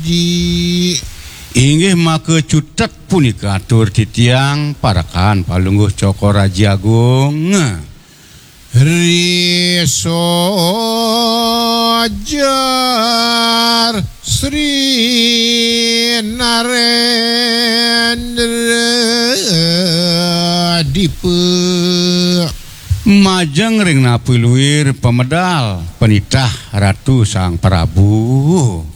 Aji inggih make cutet punika atur titiang parakan palungguh Coko Raji Agung Risojar Sri Narendra Dipe majeng ring napuluir pemedal penitah Ratu Sang Prabu